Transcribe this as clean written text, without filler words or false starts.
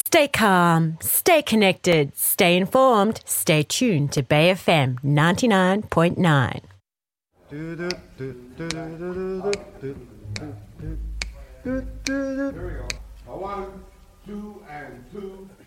Stay calm, stay connected, stay informed, stay tuned to Bay FM 99.9. Here we go. 1, 2, and 2.